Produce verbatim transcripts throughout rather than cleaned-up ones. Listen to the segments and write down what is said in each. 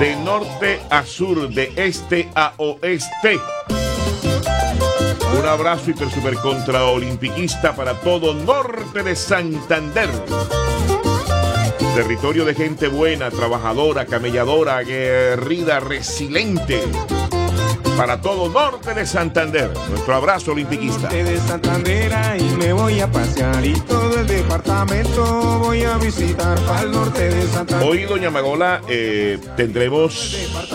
De norte a sur, de este a oeste. Un abrazo hiper super contra olimpiquista para todo norte de Santander. Territorio de gente buena, trabajadora, camelladora, aguerrida, resiliente. Para todo norte de Santander. Nuestro abrazo olimpiquista. Norte de Santander y me voy a pasear y todo el departamento voy a visitar para el norte de Santander. Hoy, doña Magola, eh, tendremos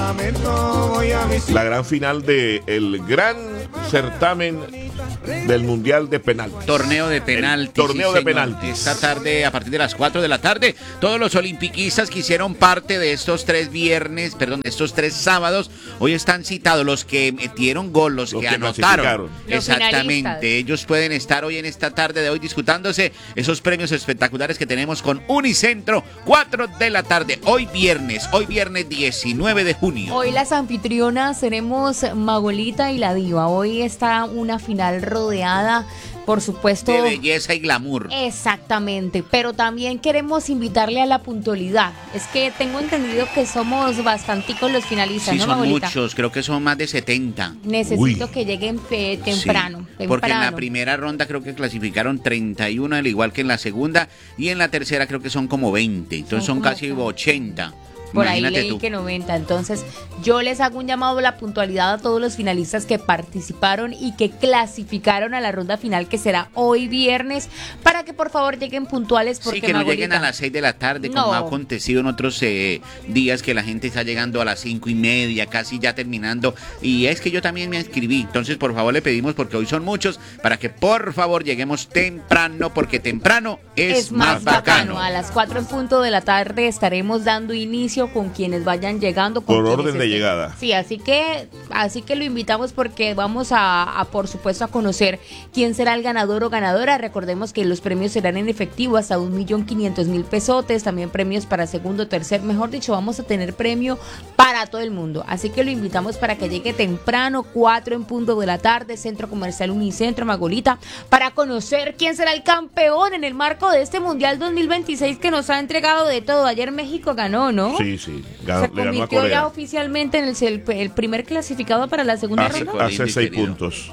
voy a la gran final del gran certamen del Mundial de Penaltis. Torneo de penaltis. Torneo sí, de señor. penaltis. Esta tarde, a partir de las cuatro de la tarde, todos los olimpiquistas que hicieron parte de estos tres viernes, perdón, estos tres sábados, hoy están citados los que metieron gol, los, Los que, que anotaron. Los Exactamente. finalistas. Ellos pueden estar hoy en esta tarde de hoy disputándose esos premios espectaculares que tenemos con Unicentro, cuatro de la tarde, hoy viernes, hoy viernes diecinueve de junio. Hoy las anfitrionas tenemos Magolita y la Diva. Hoy está una final rodeada, por supuesto, De belleza y glamour. exactamente, pero también queremos invitarle a la puntualidad. Es que tengo entendido que somos bastanticos los finalistas, Sí, ¿no, son Magolita? muchos, creo que son más de setenta. Necesito Uy. que lleguen eh, temprano, Sí, porque en la temprano. primera ronda creo que clasificaron treinta y uno, al igual que en la segunda, y en la tercera creo que son como veinte, entonces Son son, como casi acá. ochenta. Por ahí Imagínate leí tú. que noventa. Entonces, yo les hago un llamado a la puntualidad a todos los finalistas que participaron y que clasificaron a la ronda final, que será hoy viernes, para que por favor lleguen puntuales. Porque Sí, que no Magolita, lleguen a las seis de la tarde, como No. ha acontecido en otros eh, días, que la gente está llegando a las cinco y media, casi ya terminando. Y es que yo también me inscribí. Entonces, por favor, le pedimos, porque hoy son muchos, para que por favor lleguemos temprano, porque temprano es, es más bacano. bacano. A las cuatro en punto de la tarde estaremos dando inicio con quienes vayan llegando. Con Por quienes orden de estén. llegada. Sí, así que, así que lo invitamos porque vamos a, a, por supuesto, a conocer quién será el ganador o ganadora. Recordemos que los premios serán en efectivo hasta un millón quinientos mil pesotes, también premios para segundo, tercer, mejor dicho, vamos a tener premio para todo el mundo. Así que lo invitamos para que llegue temprano, cuatro en punto de la tarde, Centro Comercial Unicentro, Magolita, para conocer quién será el campeón en el marco de este Mundial dos mil veintiséis que nos ha entregado de todo. Ayer México ganó, ¿no? Sí, sí. Ganó- Se le ganó a convirtió ya Corea. oficialmente en el, el, el primer clasificado para la segunda Hace, ronda. hace seis querido. puntos.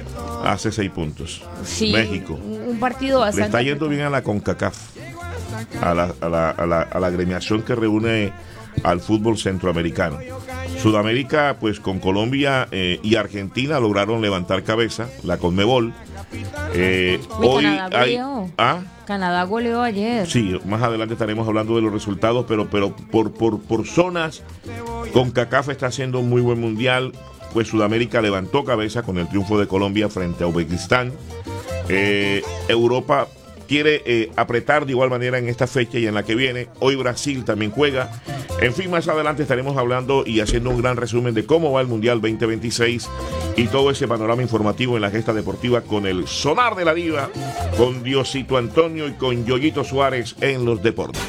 Hace seis puntos. Sí, México. un, un partido Le bastante. está yendo bien a la CONCACAF, a la, a la, a la, a la agremiación que reúne al fútbol centroamericano. Sudamérica, pues con Colombia eh, y Argentina lograron levantar cabeza, la Conmebol. Eh, Uy, hoy Canadá hay, goleó. ¿ah? Canadá goleó ayer. Sí, más adelante estaremos hablando de los resultados, pero, pero por, por, por zonas, CONCACAF está haciendo un muy buen mundial. Pues Sudamérica levantó cabeza con el triunfo de Colombia frente a Uzbekistán. Eh, Europa quiere eh, apretar de igual manera en esta fecha y en la que viene. Hoy Brasil también juega. En fin, más adelante estaremos hablando y haciendo un gran resumen de cómo va el Mundial veinte veintiséis y todo ese panorama informativo en la gesta deportiva con el sonar de la diva, con Diosito Antonio y con Yoyito Suárez en los deportes.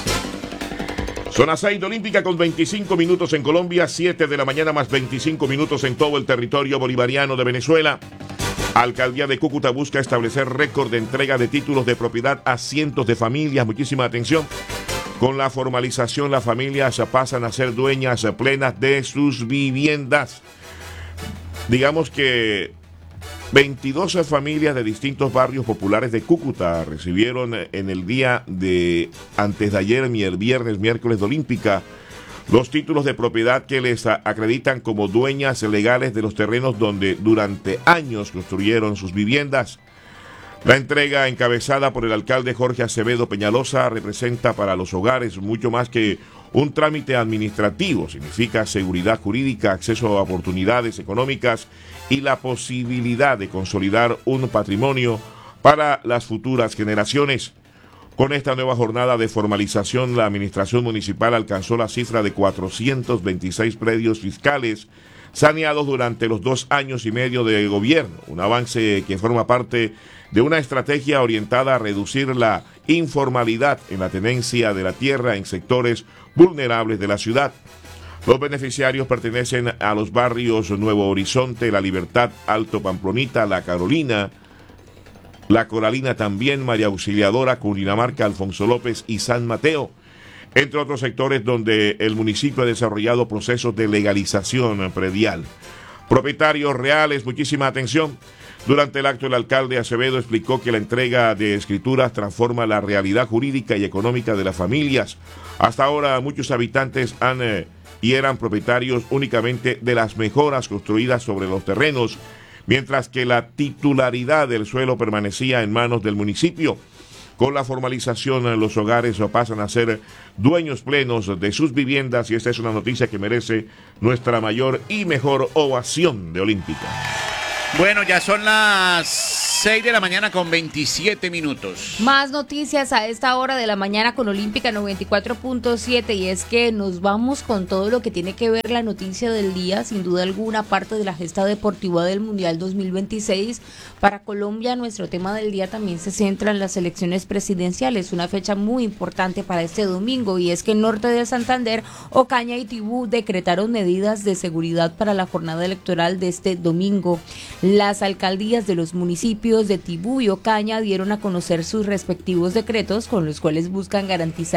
Zona seis de Olímpica con veinticinco minutos en Colombia, siete de la mañana más veinticinco minutos en todo el territorio bolivariano de Venezuela. Alcaldía de Cúcuta busca establecer récord de entrega de títulos de propiedad a cientos de familias. Muchísima atención. Con la formalización, las familias pasan a ser dueñas plenas de sus viviendas. Digamos que veintidós familias de distintos barrios populares de Cúcuta recibieron en el día de antes de ayer, el viernes, miércoles de Olímpica, los títulos de propiedad que les acreditan como dueñas legales de los terrenos donde durante años construyeron sus viviendas. La entrega, encabezada por el alcalde Jorge Acevedo Peñalosa, representa para los hogares mucho más que un trámite administrativo. Significa seguridad jurídica, acceso a oportunidades económicas y la posibilidad de consolidar un patrimonio para las futuras generaciones. Con esta nueva jornada de formalización, la administración municipal alcanzó la cifra de cuatrocientos veintiséis predios fiscales saneados durante los dos años y medio de gobierno, un avance que forma parte de una estrategia orientada a reducir la informalidad en la tenencia de la tierra en sectores vulnerables de la ciudad. Los beneficiarios pertenecen a los barrios Nuevo Horizonte, La Libertad, Alto Pamplonita, La Carolina, La Coralina también, María Auxiliadora, Cundinamarca, Alfonso López y San Mateo. entre otros sectores donde el municipio ha desarrollado procesos de legalización predial. Propietarios reales, muchísima atención. Durante el acto, el alcalde Acevedo explicó que la entrega de escrituras transforma la realidad jurídica y económica de las familias. Hasta ahora, muchos habitantes han eh, y eran propietarios únicamente de las mejoras construidas sobre los terrenos, mientras que la titularidad del suelo permanecía en manos del municipio. Con la formalización, los hogares pasan a ser dueños plenos de sus viviendas y esta es una noticia que merece nuestra mayor y mejor ovación de Olímpica. Bueno, ya son las seis de la mañana con veintisiete minutos. Más noticias a esta hora de la mañana con Olímpica noventa y cuatro punto siete y es que nos vamos con todo lo que tiene que ver la noticia del día, sin duda alguna parte de la gesta deportiva del Mundial dos mil veintiséis. Para Colombia nuestro tema del día también se centra en las elecciones presidenciales, una fecha muy importante para este domingo y es que en Norte de Santander, Ocaña y Tibú decretaron medidas de seguridad para la jornada electoral de este domingo. Las alcaldías de los municipios de Tibú y Ocaña dieron a conocer sus respectivos decretos con los cuales buscan garantizar